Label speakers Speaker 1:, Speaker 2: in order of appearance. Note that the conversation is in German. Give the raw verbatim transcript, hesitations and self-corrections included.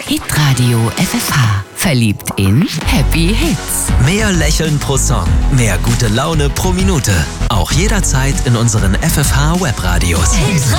Speaker 1: Hitradio F F H. Verliebt in Happy Hits.
Speaker 2: Mehr Lächeln pro Song, mehr gute Laune pro Minute. Auch jederzeit in unseren F F H Webradios.
Speaker 3: Hitradio.